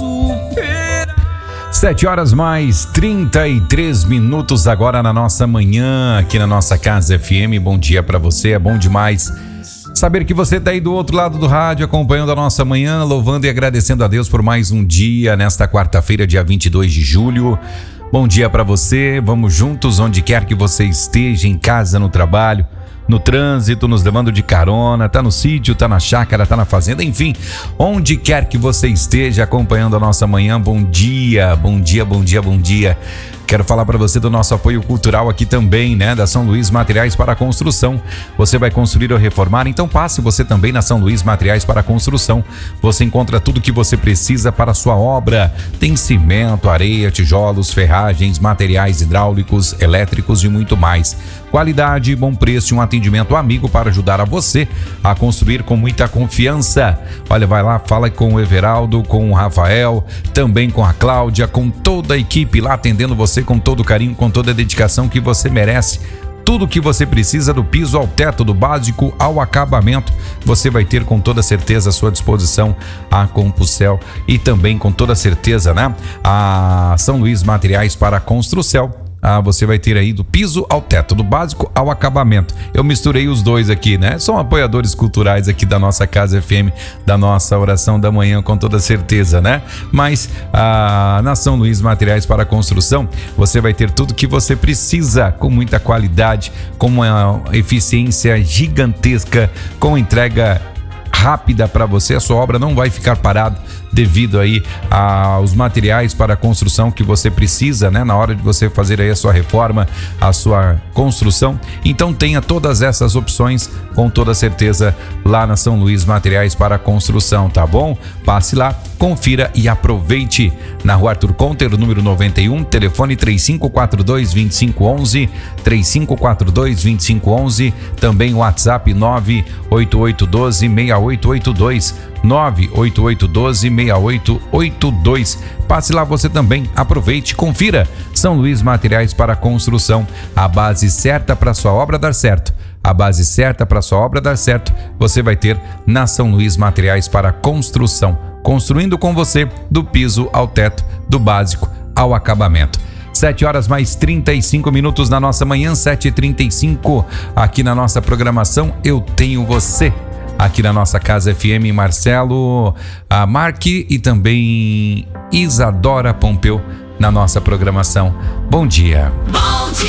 superar. 7 horas mais 33 minutos agora na nossa manhã, aqui na nossa Casa FM. Bom dia pra você, é bom demais saber que você tá aí do outro lado do rádio, acompanhando a nossa manhã, louvando e agradecendo a Deus por mais um dia, nesta quarta-feira, dia 22 de julho. Bom dia pra você, vamos juntos onde quer que você esteja, em casa, no trabalho, no trânsito, nos levando de carona, tá no sítio, tá na chácara, tá na fazenda, enfim, onde quer que você esteja acompanhando a nossa manhã, bom dia, bom dia, bom dia, bom dia. Quero falar para você do nosso apoio cultural aqui também, né? Da São Luís Materiais para Construção. Você vai construir ou reformar? Então passe você também na São Luís Materiais para Construção. Você encontra tudo que você precisa para a sua obra. Tem cimento, areia, tijolos, ferragens, materiais hidráulicos, elétricos e muito mais. Qualidade, bom preço e um atendimento amigo para ajudar a você a construir com muita confiança. Olha, vai lá, fala com o Everaldo, com o Rafael, também com a Cláudia, com toda a equipe lá atendendo você com todo o carinho, com toda a dedicação que você merece. Tudo que você precisa, do piso ao teto, do básico ao acabamento, você vai ter com toda certeza à sua disposição a Compusel e também com toda certeza, né? A São Luís Materiais para Construção. Você vai ter aí do piso ao teto, do básico ao acabamento. Eu misturei os dois aqui, né? São apoiadores culturais aqui da nossa Casa FM, da nossa oração da manhã, com toda certeza, né? Mas na São Luís Materiais para Construção, você vai ter tudo que você precisa, com muita qualidade, com uma eficiência gigantesca, com entrega rápida para você. A sua obra não vai ficar parada devido aí aos materiais para a construção que você precisa, né? Na hora de você fazer aí a sua reforma, a sua construção. Então tenha todas essas opções com toda certeza lá na São Luís Materiais para a Construção, tá bom? Passe lá, confira e aproveite. Na Rua Arthur Conter, número 91, telefone 3542-2511, 3542-2511, também o WhatsApp 98812-6882, 98812-6882. Passe lá você também, aproveite, confira. São Luís Materiais para Construção, a base certa para sua obra dar certo. A base certa para sua obra dar certo, você vai ter na São Luís Materiais para Construção. Construindo com você, do piso ao teto, do básico ao acabamento. 7 horas mais 35 minutos na nossa manhã, 7h35, aqui na nossa programação Eu Tenho Você. Aqui na nossa Casa FM, Marcelo Marque e também Isadora Pompeu na nossa programação. Bom dia. Bom dia.